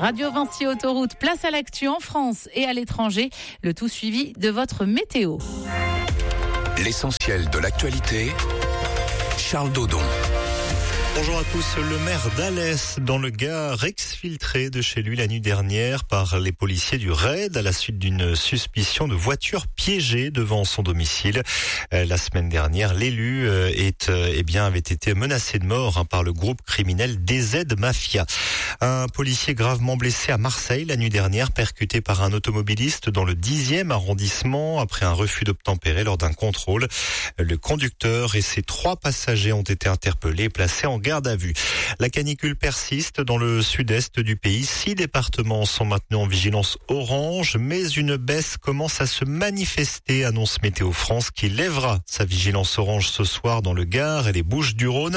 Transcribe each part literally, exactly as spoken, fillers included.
Radio Vinci Autoroute, place à l'actu en France et à l'étranger. Le tout suivi de votre météo. L'essentiel de l'actualité, Charles Dodon. Bonjour à tous. Le maire d'Alès, dans le Gard, exfiltré de chez lui la nuit dernière par les policiers du raid à la suite d'une suspicion de voiture piégée devant son domicile. La semaine dernière, l'élu est, eh bien, avait été menacé de mort hein, par le groupe criminel D Z Mafia. Un policier gravement blessé à Marseille la nuit dernière, percuté par un automobiliste dans le dixième arrondissement après un refus d'obtempérer lors d'un contrôle. Le conducteur et ses trois passagers ont été interpellés et placés en garde à vue. La canicule persiste dans le sud-est du pays. Six départements sont maintenus en vigilance orange, mais une baisse commence à se manifester, annonce Météo France, qui lèvera sa vigilance orange ce soir dans le Gard et les Bouches-du-Rhône.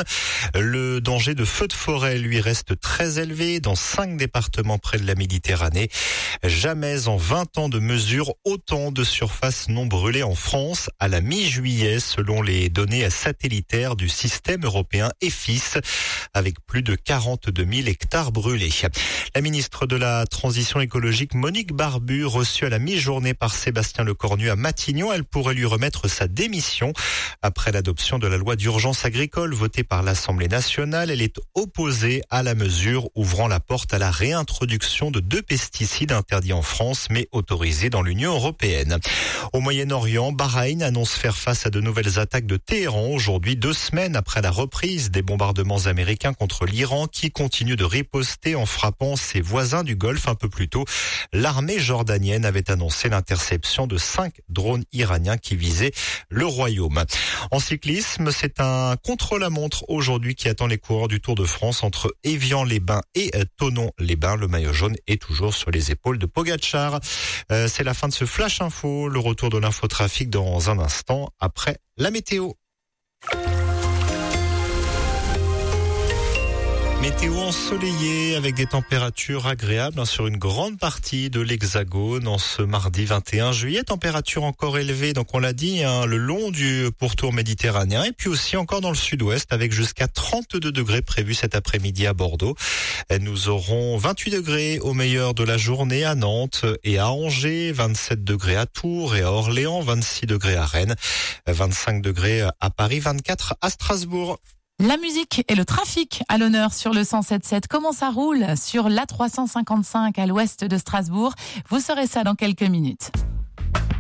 Le danger de feux de forêt, lui, reste très élevé dans cinq départements près de la Méditerranée. Jamais en vingt ans de mesures, autant de surfaces non brûlées en France à la mi-juillet, selon les données satellitaires du système européen E F I S, avec plus de quarante-deux mille hectares brûlés. La ministre de la Transition écologique, Monique Barbu, reçue à la mi-journée par Sébastien Lecornu à Matignon, elle pourrait lui remettre sa démission. Après l'adoption de la loi d'urgence agricole votée par l'Assemblée nationale, elle est opposée à la mesure ouvrant la porte à la réintroduction de deux pesticides interdits en France mais autorisés dans l'Union européenne. Au Moyen-Orient, Bahreïn annonce faire face à de nouvelles attaques de Téhéran aujourd'hui, deux semaines après la reprise des bombardements américains contre l'Iran qui continue de riposter en frappant ses voisins du Golfe un peu plus tôt. L'armée jordanienne avait annoncé l'interception de cinq drones iraniens qui visaient le royaume. En cyclisme, c'est un contre-la-montre aujourd'hui qui attend les coureurs du Tour de France entre Évian-les-Bains et Thonon-les-Bains. Le maillot jaune est toujours sur les épaules de Pogačar. Euh, c'est la fin de ce Flash Info. Le retour de l'infotrafic dans un instant après la météo. Météo ensoleillée avec des températures agréables hein, sur une grande partie de l'Hexagone en ce mardi vingt et un juillet. Température encore élevée, donc on l'a dit, hein, le long du pourtour méditerranéen et puis aussi encore dans le sud-ouest avec jusqu'à trente-deux degrés prévus cet après-midi à Bordeaux. Nous aurons vingt-huit degrés au meilleur de la journée à Nantes et à Angers, vingt-sept degrés à Tours et à Orléans, vingt-six degrés à Rennes, vingt-cinq degrés à Paris, vingt-quatre à Strasbourg. La musique et le trafic à l'honneur sur le cent sept sept. Comment ça roule sur l'A trois cent cinquante-cinq à l'ouest de Strasbourg? Vous saurez ça dans quelques minutes.